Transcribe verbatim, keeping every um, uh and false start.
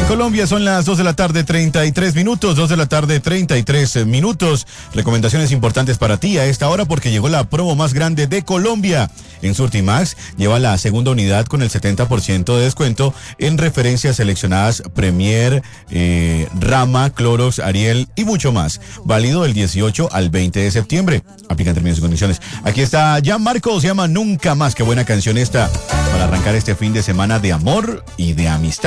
Colombia son las dos de la tarde, treinta y tres minutos, dos de la tarde, treinta y tres minutos. Recomendaciones importantes para ti a esta hora porque llegó la promo más grande de Colombia. En Surtimax lleva la segunda unidad con el setenta por ciento de descuento en referencias seleccionadas Premier, eh, Rama, Clorox, Ariel y mucho más. Válido del dieciocho al veinte de septiembre. Aplican términos y condiciones. Aquí está Jan Marcos, se llama Nunca Más. Qué buena canción esta para arrancar este fin de semana de amor y de amistad.